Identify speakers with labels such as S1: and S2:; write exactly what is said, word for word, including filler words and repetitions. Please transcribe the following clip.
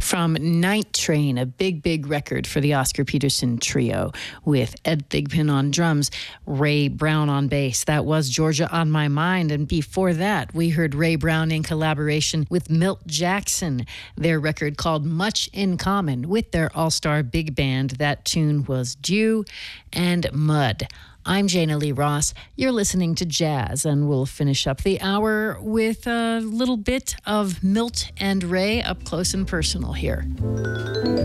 S1: From Night Train, a big, big record for the Oscar Peterson Trio with Ed Thigpen on drums, Ray Brown on bass. That was Georgia on My Mind. And before that, we heard Ray Brown in collaboration with Milt Jackson, their record called Much in Common with their all-star big band. That tune was Dew and Mud. I'm Jana Lee Ross. You're listening to Jazz, and we'll finish up the hour with a little bit of Milt and Ray up close and personal here.